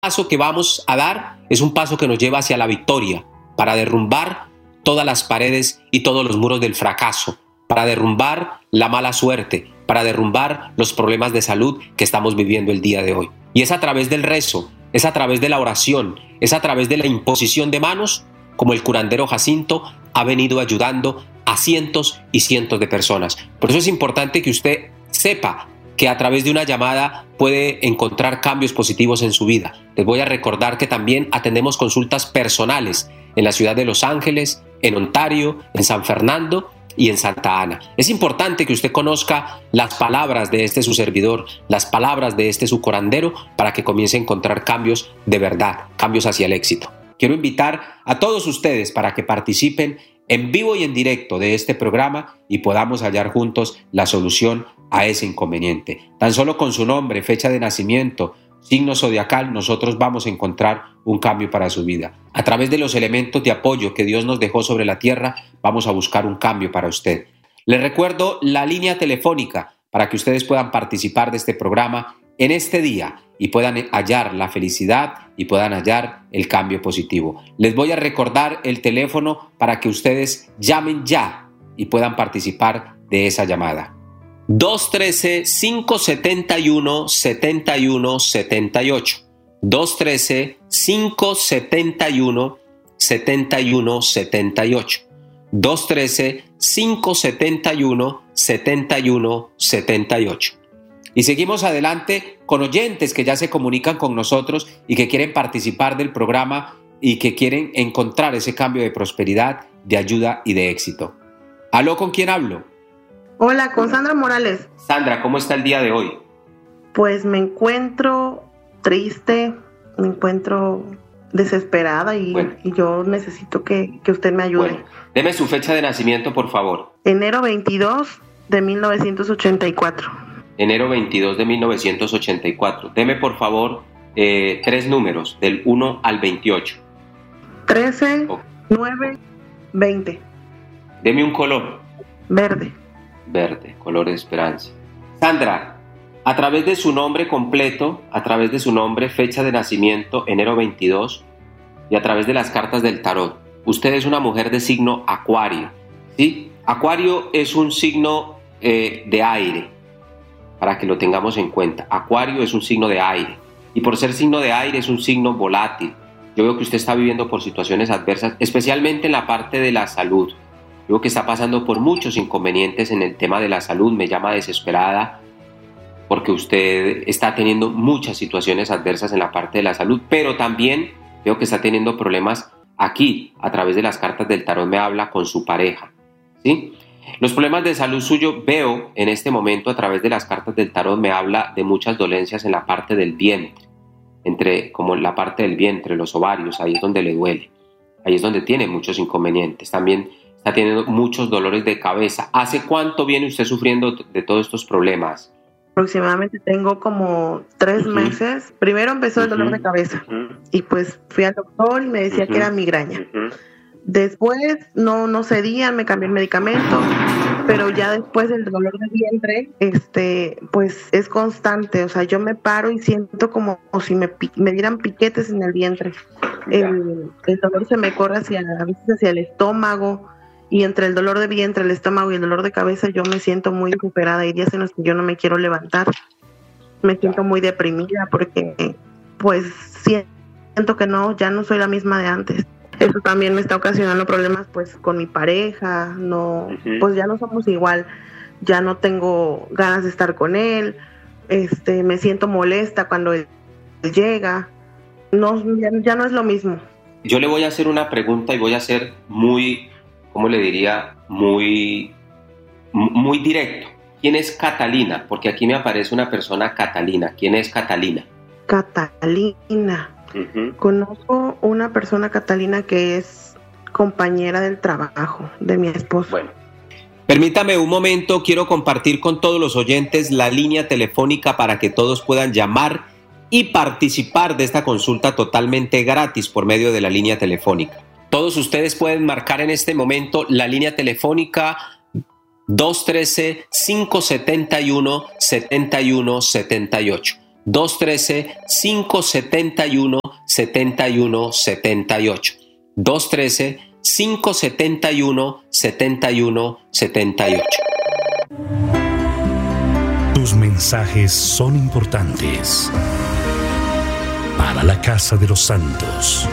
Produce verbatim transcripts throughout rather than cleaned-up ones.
paso que vamos a dar es un paso que nos lleva hacia la victoria, para derrumbar todas las paredes y todos los muros del fracaso, para derrumbar la mala suerte, para derrumbar los problemas de salud que estamos viviendo el día de hoy. Y es a través del rezo, es a través de la oración, es a través de la imposición de manos, como el curandero Jacinto ha venido ayudando a cientos y cientos de personas. Por eso es importante que usted sepa que a través de una llamada puede encontrar cambios positivos en su vida. Les voy a recordar que también atendemos consultas personales en la ciudad de Los Ángeles, en Ontario, en San Fernando y en Santa Ana. Es importante que usted conozca las palabras de este su servidor, las palabras de este su curandero, para que comience a encontrar cambios de verdad, cambios hacia el éxito. Quiero invitar a todos ustedes para que participen en vivo y en directo de este programa y podamos hallar juntos la solución a ese inconveniente. Tan solo con su nombre, fecha de nacimiento, signo zodiacal, nosotros vamos a encontrar un cambio para su vida. A través de los elementos de apoyo que Dios nos dejó sobre la tierra, vamos a buscar un cambio para usted. Les recuerdo la línea telefónica para que ustedes puedan participar de este programa en este día y puedan hallar la felicidad y puedan hallar el cambio positivo. Les voy a recordar el teléfono para que ustedes llamen ya y puedan participar de esa llamada. dos uno tres, cinco siete uno, siete uno siete ocho. dos uno tres, cinco siete uno, siete uno siete ocho. dos uno tres, cinco siete uno, siete uno siete ocho. Y seguimos adelante con oyentes que ya se comunican con nosotros y que quieren participar del programa y que quieren encontrar ese cambio de prosperidad, de ayuda y de éxito. ¿Aló, con quién hablo? Hola, con Sandra Morales. Sandra, ¿cómo está el día de hoy? Pues me encuentro triste, me encuentro desesperada y, bueno. y yo necesito que, que usted me ayude. Bueno, deme su fecha de nacimiento, por favor. Enero veintidós de mil novecientos ochenta y cuatro. Enero veintidós de mil novecientos ochenta y cuatro. Deme, por favor, eh, tres números, del uno al veintiocho. trece, oh. nueve, veinte. Deme un color. Verde. Verde, color de esperanza. Sandra, a través de su nombre completo, a través de su nombre, fecha de nacimiento, enero veintidós, y a través de las cartas del tarot, usted es una mujer de signo Acuario, ¿sí? Acuario es un signo eh, de aire, para que lo tengamos en cuenta. Acuario es un signo de aire, y por ser signo de aire es un signo volátil. Yo veo que usted está viviendo por situaciones adversas, especialmente en la parte de la salud. Yo veo que está pasando por muchos inconvenientes en el tema de la salud, me llama desesperada, porque usted está teniendo muchas situaciones adversas en la parte de la salud, pero también veo que está teniendo problemas aquí, a través de las cartas del tarot me habla con su pareja, ¿sí? Los problemas de salud suyo veo en este momento a través de las cartas del tarot me habla de muchas dolencias en la parte del vientre, entre como la parte del vientre, los ovarios, ahí es donde le duele, ahí es donde tiene muchos inconvenientes, también está teniendo muchos dolores de cabeza. ¿Hace cuánto viene usted sufriendo de todos estos problemas? Aproximadamente tengo como tres uh-huh. meses. Primero empezó el dolor uh-huh. de cabeza uh-huh. y pues fui al doctor y me decía uh-huh. que era migraña. Uh-huh. Después no, no cedía, me cambié el medicamento, pero ya después el dolor de vientre, este, pues es constante. O sea, yo me paro y siento como, como si me, me dieran piquetes en el vientre. El, el dolor se me corre hacia, a veces hacia el estómago. Y entre el dolor de vientre, el estómago y el dolor de cabeza, yo me siento muy recuperada. Hay días en los que yo no me quiero levantar. Me siento muy deprimida porque, pues, siento que no, ya no soy la misma de antes. Eso también me está ocasionando problemas, pues, con mi pareja. No, uh-huh. pues ya no somos igual. Ya no tengo ganas de estar con él. Este, me siento molesta cuando él llega. No, ya, ya no es lo mismo. Yo le voy a hacer una pregunta y voy a ser muy... ¿cómo le diría? Muy, muy directo. ¿Quién es Catalina? Porque aquí me aparece una persona Catalina. ¿Quién es Catalina? Catalina. Uh-huh. Conozco una persona Catalina que es compañera del trabajo de mi esposo. Bueno, permítame un momento. Quiero compartir con todos los oyentes la línea telefónica para que todos puedan llamar y participar de esta consulta totalmente gratis por medio de la línea telefónica. Todos ustedes pueden marcar en este momento la línea telefónica dos uno tres, cinco siete uno, siete uno siete ocho. dos uno tres, cinco siete uno, siete uno siete ocho. dos uno tres, cinco siete uno, siete uno siete ocho. Tus mensajes son importantes para la casa de los santos.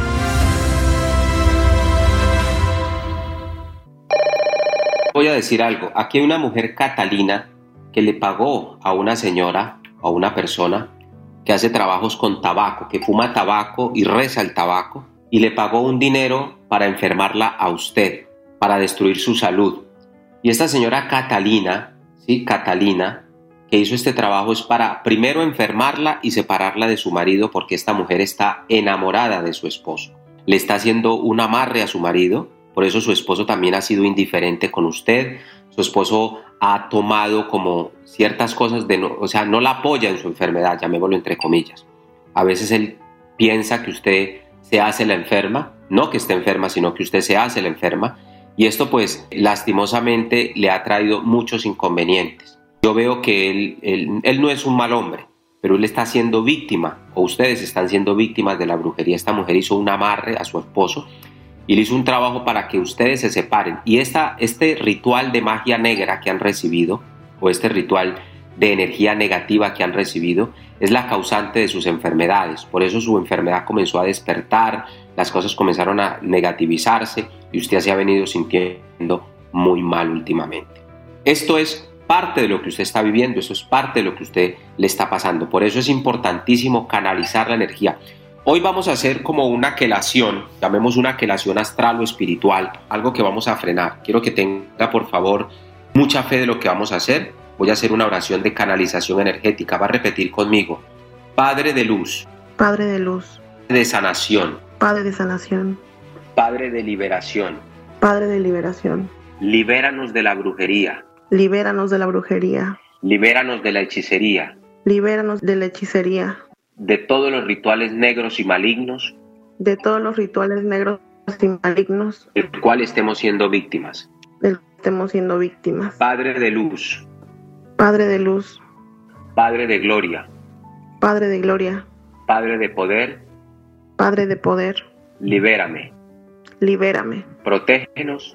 Voy a decir algo. Aquí hay una mujer Catalina que le pagó a una señora, a una persona que hace trabajos con tabaco, que fuma tabaco y reza el tabaco, y le pagó un dinero para enfermarla a usted, para destruir su salud. Y esta señora Catalina, ¿sí? Catalina, que hizo este trabajo es para primero enfermarla y separarla de su marido, porque esta mujer está enamorada de su esposo. Le está haciendo un amarre a su marido, por eso su esposo también ha sido indiferente con usted. Su esposo ha tomado como ciertas cosas, de no, o sea, no la apoya en su enfermedad, llamémoslo entre comillas. A veces él piensa que usted se hace la enferma, no que esté enferma, sino que usted se hace la enferma, y esto pues lastimosamente le ha traído muchos inconvenientes. Yo veo que él, él, él no es un mal hombre, pero él está siendo víctima, o ustedes están siendo víctimas de la brujería. Esta mujer hizo un amarre a su esposo y le hizo un trabajo para que ustedes se separen. Y esta, este ritual de magia negra que han recibido, o este ritual de energía negativa que han recibido, es la causante de sus enfermedades. Por eso su enfermedad comenzó a despertar, las cosas comenzaron a negativizarse y usted se ha venido sintiendo muy mal últimamente. Esto es parte de lo que usted está viviendo, eso es parte de lo que usted le está pasando. Por eso es importantísimo canalizar la energía. Hoy vamos a hacer como una quelación, llamemos una quelación astral o espiritual, algo que vamos a frenar. Quiero que tenga, por favor, mucha fe de lo que vamos a hacer. Voy a hacer una oración de canalización energética. Va a repetir conmigo: Padre de luz, Padre de luz, de sanación, Padre de sanación, Padre de liberación, Padre de liberación, libéranos de la brujería, libéranos de la brujería, libéranos de la hechicería, libéranos de la hechicería, de todos los rituales negros y malignos, de todos los rituales negros y malignos, del cual estemos siendo víctimas. del que estemos siendo víctimas. Padre de luz, Padre de luz, Padre de gloria, Padre de gloria, Padre de poder, Padre de poder, libérame, libérame, protégenos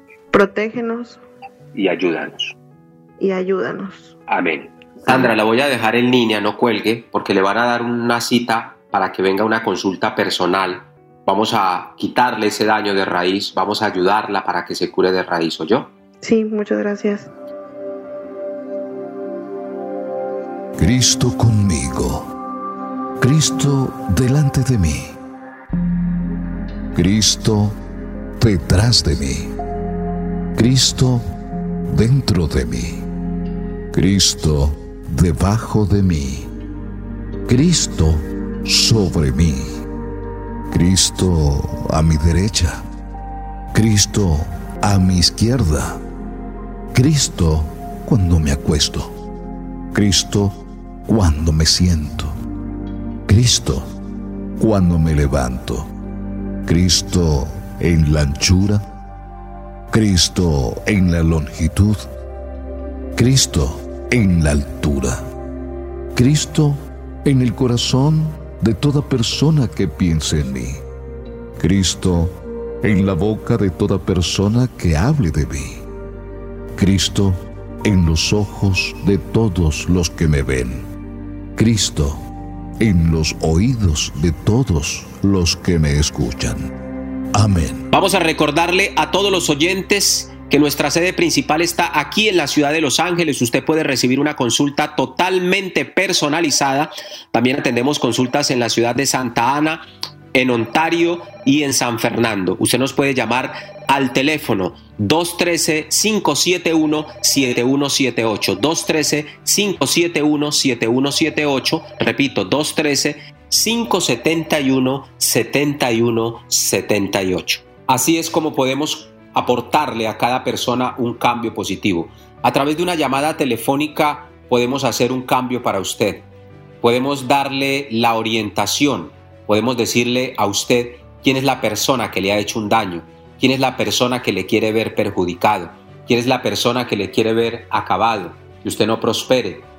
protégenos y ayúdanos. y ayúdanos. Amén. Sandra, la voy a dejar en línea, no cuelgue, porque le van a dar una cita para que venga una consulta personal. Vamos a quitarle ese daño de raíz, vamos a ayudarla para que se cure de raíz, ¿oyó? Sí, muchas gracias. Cristo conmigo, Cristo delante de mí, Cristo detrás de mí, Cristo dentro de mí, Cristo debajo de mí, Cristo sobre mí, Cristo a mi derecha, Cristo a mi izquierda, Cristo cuando me acuesto, Cristo cuando me siento, Cristo cuando me levanto, Cristo en la anchura, Cristo en la longitud, Cristo en la altura, Cristo en el corazón de toda persona que piense en mí, Cristo en la boca de toda persona que hable de mí, Cristo en los ojos de todos los que me ven, Cristo en los oídos de todos los que me escuchan. Amén. Vamos a recordarle a todos los oyentes que nuestra sede principal está aquí en la ciudad de Los Ángeles. Usted puede recibir una consulta totalmente personalizada. También atendemos consultas en la ciudad de Santa Ana, en Ontario y en San Fernando. Usted nos puede llamar al teléfono dos uno tres, cinco siete uno, siete uno siete ocho, dos uno tres, cinco siete uno, siete uno siete ocho, repito, dos uno tres, cinco siete uno, siete uno siete ocho. Así es como podemos aportarle a cada persona un cambio positivo. A través de una llamada telefónica podemos hacer un cambio para usted. Podemos darle la orientación, podemos decirle a usted quién es la persona que le ha hecho un daño, quién es la persona que le quiere ver perjudicado, quién es la persona que le quiere ver acabado, que usted no prospere,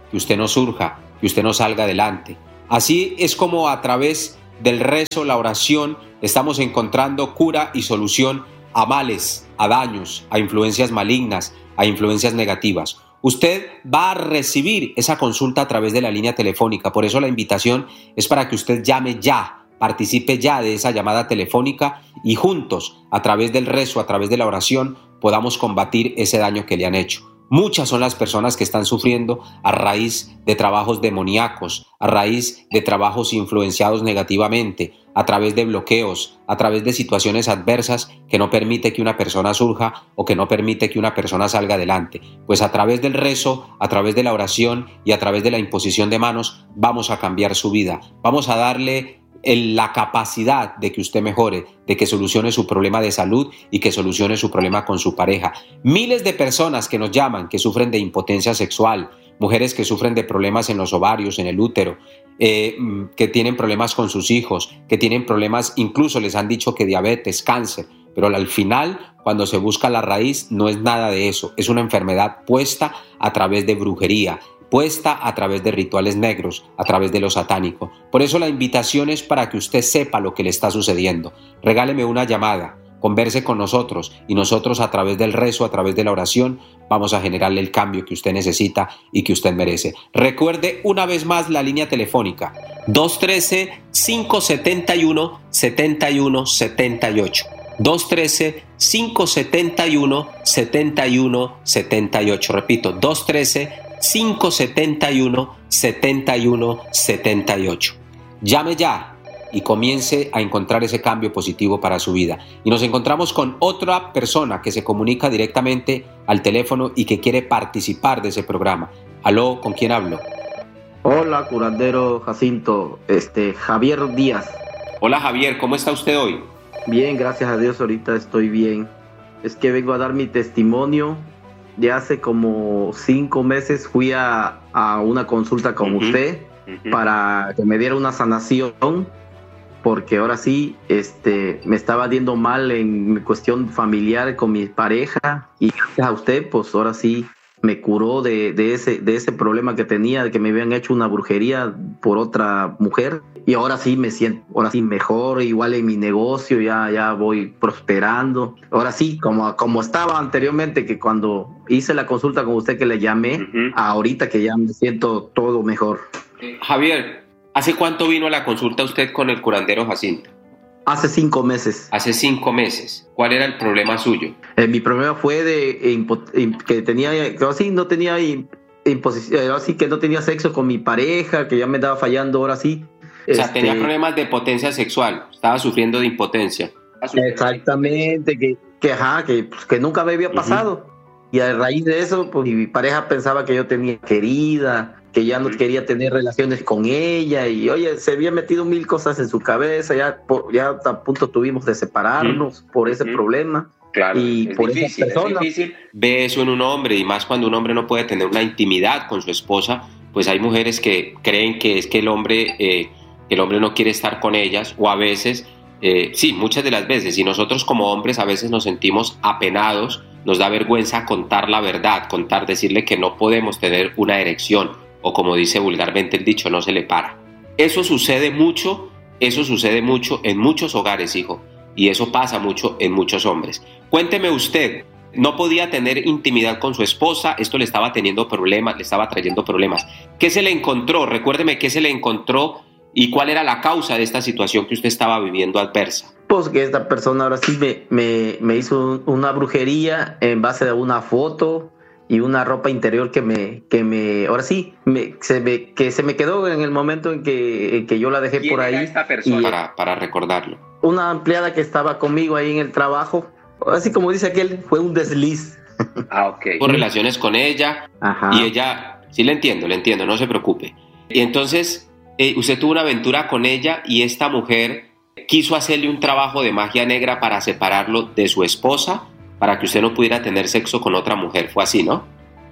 que usted no surja, que usted no salga adelante. Así es como a través del rezo, la oración, estamos encontrando cura y solución a males, a daños, a influencias malignas, a influencias negativas. Usted va a recibir esa consulta a través de la línea telefónica, por eso la invitación es para que usted llame ya, participe ya de esa llamada telefónica y juntos, a través del rezo, a través de la oración, podamos combatir ese daño que le han hecho. Muchas son las personas que están sufriendo a raíz de trabajos demoníacos, a raíz de trabajos influenciados negativamente, a través de bloqueos, a través de situaciones adversas que no permite que una persona surja o que no permite que una persona salga adelante. Pues a través del rezo, a través de la oración y a través de la imposición de manos vamos a cambiar su vida. Vamos a darle en la capacidad de que usted mejore, de que solucione su problema de salud y que solucione su problema con su pareja. Miles de personas que nos llaman, que sufren de impotencia sexual, mujeres que sufren de problemas en los ovarios, en el útero, eh, que tienen problemas con sus hijos, que tienen problemas, incluso les han dicho que diabetes, cáncer, pero al final, cuando se busca la raíz, no es nada de eso, es una enfermedad puesta a través de brujería, puesta a través de rituales negros, a través de lo satánico. Por eso la invitación es para que usted sepa lo que le está sucediendo. Regáleme una llamada, converse con nosotros y nosotros a través del rezo, a través de la oración, vamos a generarle el cambio que usted necesita y que usted merece. Recuerde una vez más la línea telefónica dos uno tres, cinco siete uno, siete uno siete ocho. dos uno tres, cinco siete uno, siete uno siete ocho. Repito, dos uno tres, cinco siete uno, siete uno siete ocho. Llame ya y comience a encontrar ese cambio positivo para su vida. Y nos encontramos con otra persona que se comunica directamente al teléfono y que quiere participar de ese programa. Aló, ¿con quién hablo? Hola, curandero Jacinto, este, Javier Díaz. Hola Javier, ¿cómo está usted hoy? Bien, gracias a Dios, ahorita estoy bien. Es que vengo a dar mi testimonio. De hace como cinco meses fui a, a una consulta con uh-huh. usted uh-huh. para que me diera una sanación, porque ahora sí este, me estaba yendo mal en mi cuestión familiar con mi pareja, y gracias a usted, pues ahora sí me curó de, de, ese, de ese problema que tenía, de que me habían hecho una brujería por otra mujer, y ahora sí me siento, ahora sí mejor, igual en mi negocio ya, ya voy prosperando. Ahora sí, como, como estaba anteriormente, que cuando hice la consulta con usted que le llamé, uh-huh. ahorita que ya me siento todo mejor. Javier, ¿hace cuánto vino a la consulta usted con el curandero Jacinto? Hace cinco meses. Hace cinco meses. ¿Cuál era el problema suyo? Eh, mi problema fue de impo- que tenía, que así no tenía imposición, así que no tenía sexo con mi pareja, que ya me estaba fallando ahora sí. O sea, este, tenía problemas de potencia sexual, estaba sufriendo de impotencia. Exactamente, que, que, ajá, que, pues, que nunca me había pasado. Uh-huh. Y a raíz de eso, pues mi pareja pensaba que yo tenía querida, que ya no uh-huh. quería tener relaciones con ella, y oye, se había metido mil cosas en su cabeza, ya, por, ya a punto tuvimos de separarnos uh-huh. por ese uh-huh. problema. Claro, y es por difícil, es difícil. Ve eso en un hombre, y más cuando un hombre no puede tener una intimidad con su esposa, pues hay mujeres que creen que es que el hombre... Eh, el hombre no quiere estar con ellas, o a veces, eh, sí, muchas de las veces, y nosotros como hombres a veces nos sentimos apenados, nos da vergüenza contar la verdad, contar, decirle que no podemos tener una erección, o como dice vulgarmente el dicho, no se le para. Eso sucede mucho, eso sucede mucho en muchos hogares, hijo, y eso pasa mucho en muchos hombres. Cuénteme usted, no podía tener intimidad con su esposa, esto le estaba teniendo problemas, le estaba trayendo problemas. ¿Qué se le encontró? Recuérdeme qué se le encontró. ¿Y cuál era la causa de esta situación que usted estaba viviendo adversa? Pues que esta persona ahora sí me, me, me hizo una brujería en base a una foto y una ropa interior que me, que me ahora sí, me, se me, que se me quedó en el momento en que, en que yo la dejé por ahí. ¿Quién era esta persona? Y, para, para recordarlo. Una empleada que estaba conmigo ahí en el trabajo. Así como dice aquel, fue un desliz. Ah, ok. Por relaciones con ella. Ajá. Y ella, sí le entiendo, le entiendo, no se preocupe. Y entonces... Eh, usted tuvo una aventura con ella y esta mujer quiso hacerle un trabajo de magia negra para separarlo de su esposa, para que usted no pudiera tener sexo con otra mujer. Fue así, ¿no?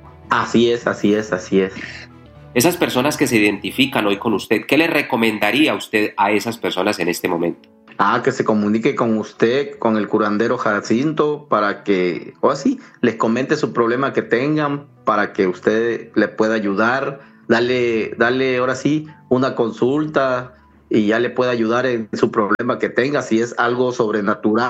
Así es, así es, así es. Esas personas que se identifican hoy con usted, ¿qué le recomendaría usted a esas personas en este momento? Ah, que se comunique con usted, con el curandero Jacinto, para que, o así, les comente su problema que tengan, para que usted le pueda ayudar Dale, dale ahora sí una consulta y ya le puede ayudar en su problema que tenga, si es algo sobrenatural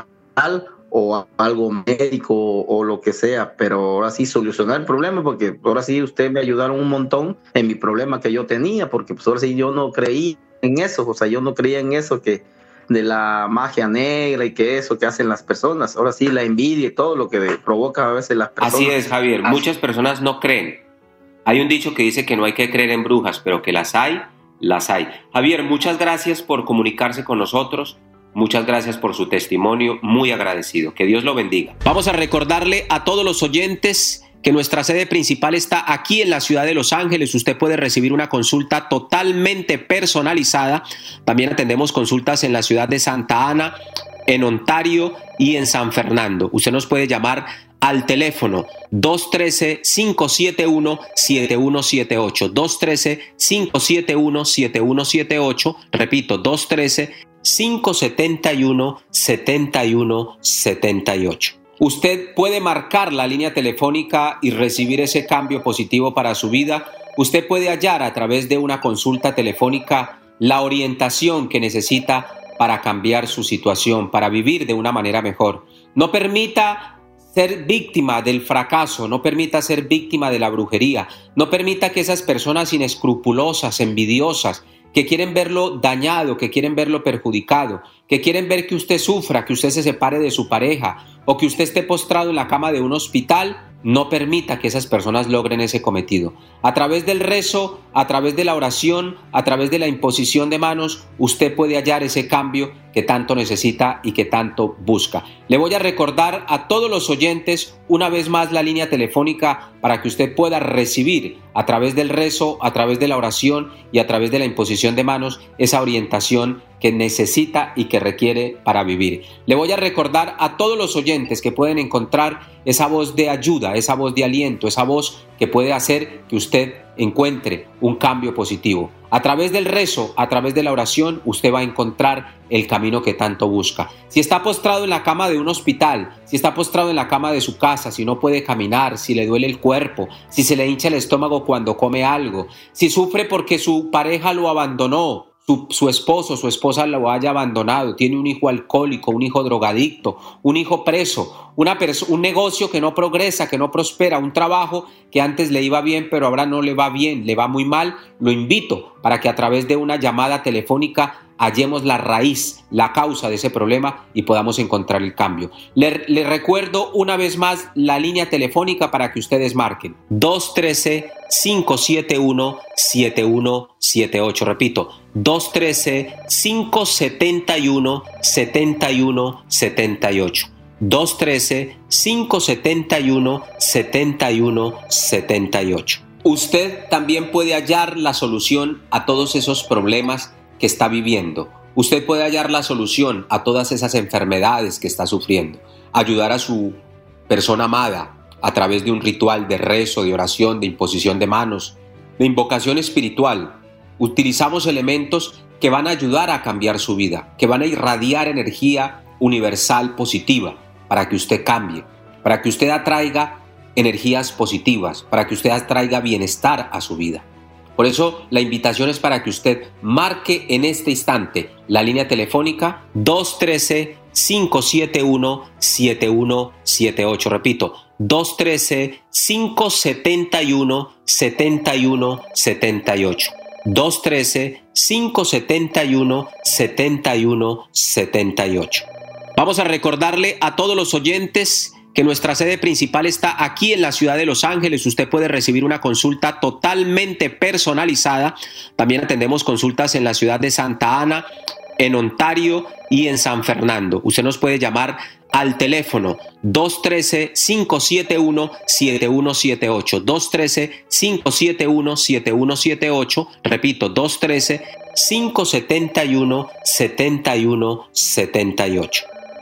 o algo médico o lo que sea, pero ahora sí solucionar el problema, porque ahora sí usted me ayudaron un montón en mi problema que yo tenía, porque pues ahora sí yo no creí en eso, o sea, yo no creía en eso que de la magia negra y que eso que hacen las personas, ahora sí la envidia y todo lo que provoca a veces las personas. Así es, Javier, así. Muchas personas no creen. Hay un dicho que dice que no hay que creer en brujas, pero que las hay, las hay. Javier, muchas gracias por comunicarse con nosotros. Muchas gracias por su testimonio, muy agradecido. Que Dios lo bendiga. Vamos a recordarle a todos los oyentes que nuestra sede principal está aquí en la ciudad de Los Ángeles. Usted puede recibir una consulta totalmente personalizada. También atendemos consultas en la ciudad de Santa Ana, en Ontario y en San Fernando. Usted nos puede llamar al teléfono dos uno tres, cinco siete uno, siete uno siete ocho. dos uno tres, cinco siete uno, siete uno siete ocho. Repito, dos uno tres, cinco siete uno, siete uno siete ocho. Usted puede marcar la línea telefónica y recibir ese cambio positivo para su vida. Usted puede hallar a través de una consulta telefónica la orientación que necesita para cambiar su situación, para vivir de una manera mejor. No permita ser víctima del fracaso, no permita ser víctima de la brujería, no permita que esas personas inescrupulosas, envidiosas, que quieren verlo dañado, que quieren verlo perjudicado, que quieren ver que usted sufra, que usted se separe de su pareja o que usted esté postrado en la cama de un hospital, no permita que esas personas logren ese cometido. A través del rezo, a través de la oración, a través de la imposición de manos, usted puede hallar ese cambio que tanto necesita y que tanto busca. Le voy a recordar a todos los oyentes una vez más la línea telefónica para que usted pueda recibir a través del rezo, a través de la oración y a través de la imposición de manos esa orientación que necesita y que requiere para vivir. Le voy a recordar a todos los oyentes que pueden encontrar esa voz de ayuda, esa voz de aliento, esa voz que puede hacer que usted encuentre un cambio positivo. A través del rezo, a través de la oración, usted va a encontrar el camino que tanto busca. Si está postrado en la cama de un hospital, si está postrado en la cama de su casa, si no puede caminar, si le duele el cuerpo, si se le hincha el estómago cuando come algo, si sufre porque su pareja lo abandonó, Su, su esposo, su esposa lo haya abandonado, tiene un hijo alcohólico, un hijo drogadicto, un hijo preso, una perso- un negocio que no progresa, que no prospera, un trabajo que antes le iba bien pero ahora no le va bien, le va muy mal, lo invito para que a través de una llamada telefónica hallemos la raíz, la causa de ese problema y podamos encontrar el cambio. Le, le recuerdo una vez más la línea telefónica para que ustedes marquen dos uno tres, cinco siete uno, siete uno siete ocho. Repito, dos uno tres, cinco siete uno, siete uno siete ocho. dos uno tres, cinco siete uno, siete uno siete ocho. Usted también puede hallar la solución a todos esos problemas que está viviendo. Usted puede hallar la solución a todas esas enfermedades que está sufriendo. Ayudar a su persona amada a través de un ritual de rezo, de oración, de imposición de manos, de invocación espiritual. Utilizamos elementos que van a ayudar a cambiar su vida, que van a irradiar energía universal positiva para que usted cambie, para que usted atraiga energías positivas, para que usted atraiga bienestar a su vida. Por eso la invitación es para que usted marque en este instante la línea telefónica dos uno tres, cinco siete uno, siete uno siete ocho. Repito, dos uno tres, cinco siete uno, siete uno siete ocho. dos uno tres, cinco siete uno, siete uno siete ocho. Vamos a recordarle a todos los oyentes que nuestra sede principal está aquí en la ciudad de Los Ángeles. Usted puede recibir una consulta totalmente personalizada. También atendemos consultas en la ciudad de Santa Ana, en Ontario y en San Fernando. Usted nos puede llamar al teléfono dos uno tres, cinco siete uno, siete uno siete ocho. dos uno tres, cinco siete uno, siete uno siete ocho. Repito, dos uno tres, cinco siete uno, siete uno siete ocho.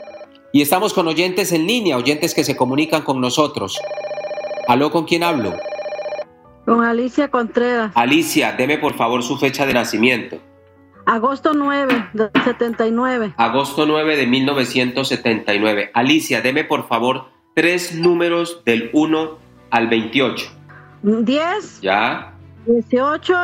Y estamos con oyentes en línea, oyentes que se comunican con nosotros. ¿Aló, con quién hablo? Con Alicia Contreras. Alicia, deme por favor su fecha de nacimiento. Agosto nueve del setenta y nueve. Agosto nueve de mil novecientos setenta y nueve. Alicia, deme por favor tres números del uno al veintiocho. diez. Ya. dieciocho,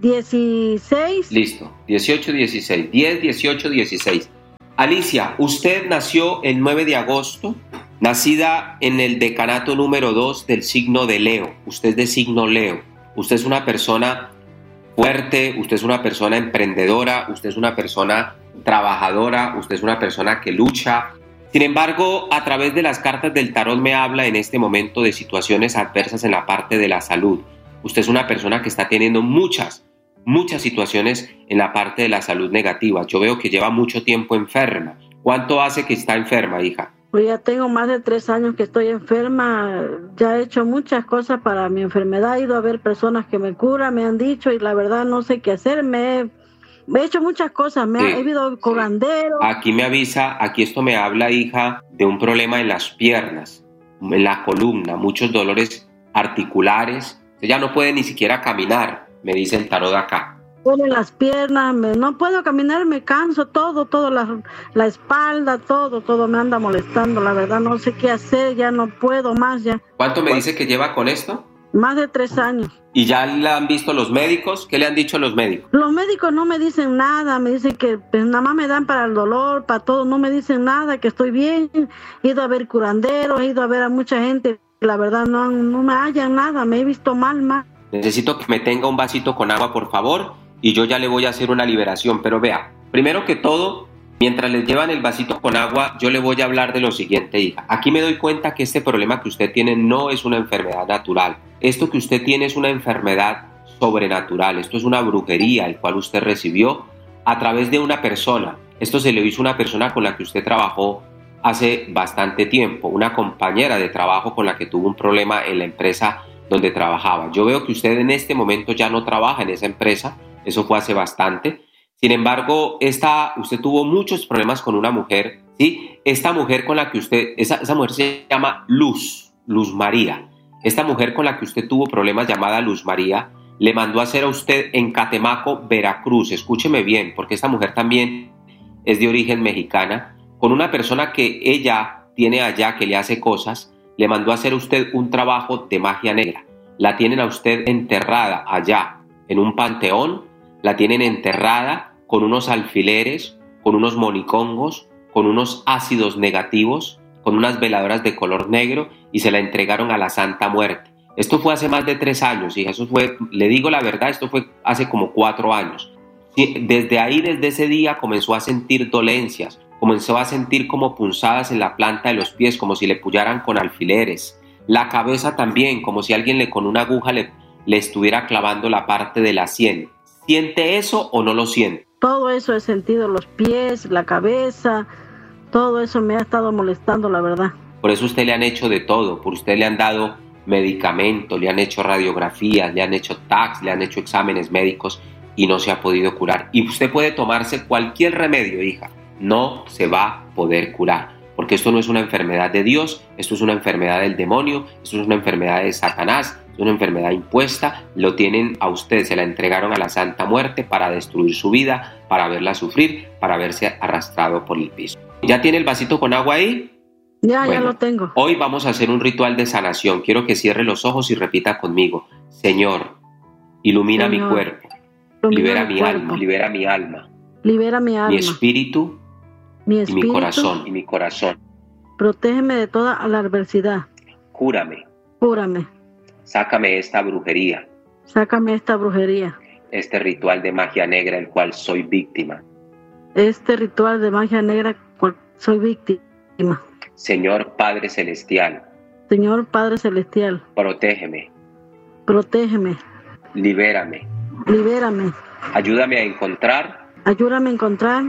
dieciséis. Listo, dieciocho, dieciséis. diez, dieciocho, dieciséis. Alicia, usted nació el nueve de agosto, nacida en el decanato número dos del signo de Leo. Usted es de signo Leo. Usted es una persona fuerte, usted es una persona emprendedora, usted es una persona trabajadora, usted es una persona que lucha. Sin embargo, a través de las cartas del tarot me habla en este momento de situaciones adversas en la parte de la salud. Usted es una persona que está teniendo muchas, muchas situaciones en la parte de la salud negativa. Yo veo que lleva mucho tiempo enferma. ¿Cuánto hace que está enferma, hija? Pues ya tengo más de tres años que estoy enferma. Ya he hecho muchas cosas para mi enfermedad. He ido a ver personas que me curan, me han dicho, y la verdad no sé qué hacer. Me he, me he hecho muchas cosas. Me Sí, he ido curandero. Aquí me avisa, aquí esto me habla, hija, de un problema en las piernas, en la columna, muchos dolores articulares. Usted ya no puede ni siquiera caminar, me dice el tarot acá. Duelen las piernas, me, no puedo caminar, me canso, todo, todo, la, la espalda, todo, todo me anda molestando, la verdad no sé qué hacer, ya no puedo más ya. ¿Cuánto me dice que lleva con esto? Más de tres años. ¿Y ya la han visto los médicos? ¿Qué le han dicho los médicos? Los médicos no me dicen nada, me dicen que pues, nada más me dan para el dolor, para todo, no me dicen nada, que estoy bien. He ido a ver curanderos, he ido a ver a mucha gente, la verdad no, no me hallan nada, me he visto mal, mal. Necesito que me tenga un vasito con agua, por favor, y yo ya le voy a hacer una liberación. Pero vea, primero que todo, mientras les llevan el vasito con agua, yo le voy a hablar de lo siguiente, hija. Aquí me doy cuenta que este problema que usted tiene no es una enfermedad natural. Esto que usted tiene es una enfermedad sobrenatural. Esto es una brujería, el cual usted recibió a través de una persona. Esto se le hizo a una persona con la que usted trabajó hace bastante tiempo, una compañera de trabajo con la que tuvo un problema en la empresa donde trabajaba. Yo veo que usted en este momento ya no trabaja en esa empresa. Eso fue hace bastante. Sin embargo, esta, usted tuvo muchos problemas con una mujer, ¿sí? Esta mujer con la que usted, esa, esa mujer se llama Luz, Luz María. Esta mujer con la que usted tuvo problemas, llamada Luz María, le mandó a hacer a usted en Catemaco, Veracruz. Escúcheme bien, porque esta mujer también es de origen mexicana, con una persona que ella tiene allá que le hace cosas, le mandó a hacer a usted un trabajo de magia negra. La tienen a usted enterrada allá en un panteón, la tienen enterrada con unos alfileres, con unos monicongos, con unos ácidos negativos, con unas veladoras de color negro, y se la entregaron a la Santa Muerte. Esto fue hace más de tres años, y eso fue, le digo la verdad, esto fue hace como cuatro años. Desde ahí, desde ese día, comenzó a sentir dolencias, comenzó a sentir como punzadas en la planta de los pies, como si le pullaran con alfileres. La cabeza también, como si alguien le con una aguja le, le estuviera clavando la parte de la sien. ¿Siente eso o no lo siente? Todo eso he sentido, los pies, la cabeza, todo eso me ha estado molestando, la verdad. Por eso usted le han hecho de todo, por usted le han dado medicamentos, le han hecho radiografías, le han hecho tags, le han hecho exámenes médicos y no se ha podido curar. Y usted puede tomarse cualquier remedio, hija, no se va a poder curar, porque esto no es una enfermedad de Dios, esto es una enfermedad del demonio, esto es una enfermedad de Satanás, es una enfermedad impuesta, lo tienen a usted, se la entregaron a la Santa Muerte para destruir su vida, para verla sufrir, para verse arrastrado por el piso. ¿Ya tiene el vasito con agua ahí? Ya, Bueno, ya lo tengo. Hoy vamos a hacer un ritual de sanación. Quiero que cierre los ojos y repita conmigo. Señor, ilumina Señor, mi cuerpo, ilumina libera mi mi cuerpo. alma, libera mi alma, Libera mi alma, mi espíritu, mi y espíritu, mi corazón, y mi corazón. protégeme de toda la adversidad, Cúrame, cúrame, sácame esta brujería, sácame esta brujería, este ritual de magia negra del cual soy víctima. este ritual de magia negra cual soy víctima. Señor Padre Celestial, Señor Padre Celestial, protégeme, protégeme, libérame, libérame, ayúdame a encontrar ayúdame a encontrar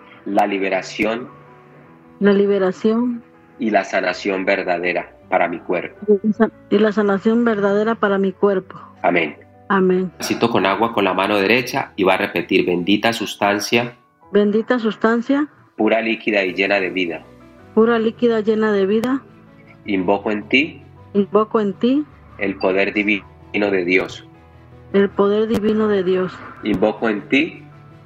la liberación la liberación y la sanación verdadera para mi cuerpo. y la sanación verdadera para mi cuerpo. Amén. Amén. Vasito con agua con la mano derecha y va a repetir: bendita sustancia, Bendita sustancia, pura, líquida y llena de vida. pura, líquida, llena de vida, Invoco en ti invoco en ti el poder divino de Dios. el poder divino de Dios. Invoco en ti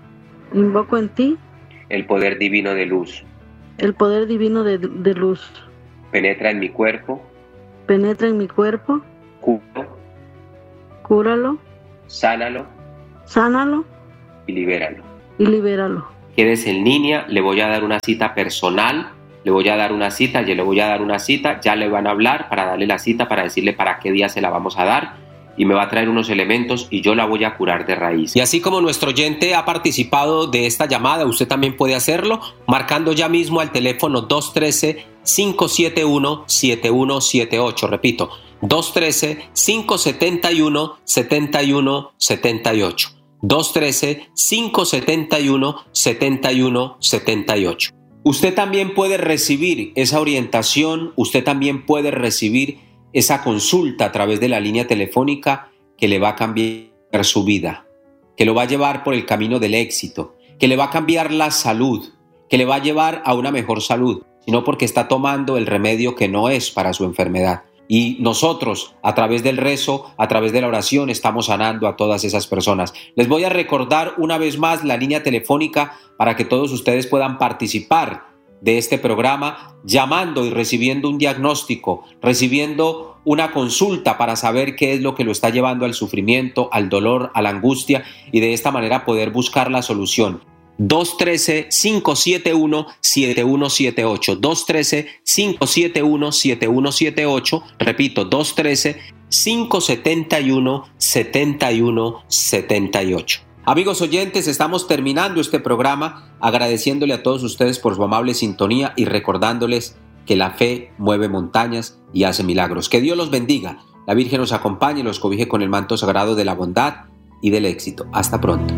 Invoco en ti el poder divino de luz. el poder divino de, de luz. Penetra en mi cuerpo, Penetra en mi cuerpo, curo, cúralo, sánalo, sánalo y libéralo. y libéralo. Quédese en línea, le voy a dar una cita personal, le voy a dar una cita, yo le voy a dar una cita, ya le van a hablar para darle la cita, para decirle para qué día se la vamos a dar, y me va a traer unos elementos y yo la voy a curar de raíz. Y así como nuestro oyente ha participado de esta llamada, usted también puede hacerlo marcando ya mismo al teléfono dos uno tres, cinco siete uno, siete uno siete ocho. Repito, dos uno tres, cinco siete uno, siete uno siete ocho. dos uno tres, cinco siete uno, siete uno siete ocho. Usted también puede recibir esa orientación, usted también puede recibir esa consulta a través de la línea telefónica que le va a cambiar su vida, que lo va a llevar por el camino del éxito, que le va a cambiar la salud, que le va a llevar a una mejor salud, sino porque está tomando el remedio que no es para su enfermedad. Y nosotros, a través del rezo, a través de la oración, estamos sanando a todas esas personas. Les voy a recordar una vez más la línea telefónica para que todos ustedes puedan participar de este programa, llamando y recibiendo un diagnóstico, recibiendo una consulta para saber qué es lo que lo está llevando al sufrimiento, al dolor, a la angustia, y de esta manera poder buscar la solución. dos uno tres, cinco siete uno, siete uno siete ocho, dos uno tres, cinco siete uno, siete uno siete ocho, repito, dos uno tres, cinco siete uno, siete uno siete ocho. Amigos oyentes, estamos terminando este programa agradeciéndole a todos ustedes por su amable sintonía y recordándoles que la fe mueve montañas y hace milagros. Que Dios los bendiga, la Virgen los acompañe y los cobije con el manto sagrado de la bondad y del éxito. Hasta pronto.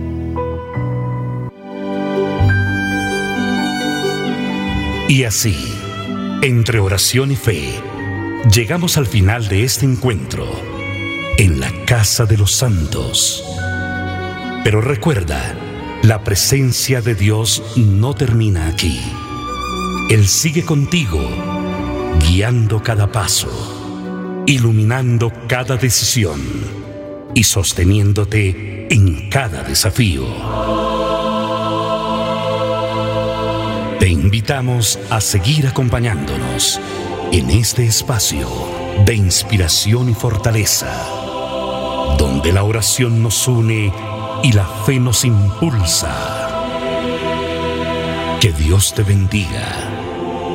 Y así, entre oración y fe, llegamos al final de este encuentro en la Casa de los Santos. Pero recuerda, la presencia de Dios no termina aquí. Él sigue contigo, guiando cada paso, iluminando cada decisión y sosteniéndote en cada desafío. Te invitamos a seguir acompañándonos en este espacio de inspiración y fortaleza, donde la oración nos une y la fe nos impulsa. Que Dios te bendiga.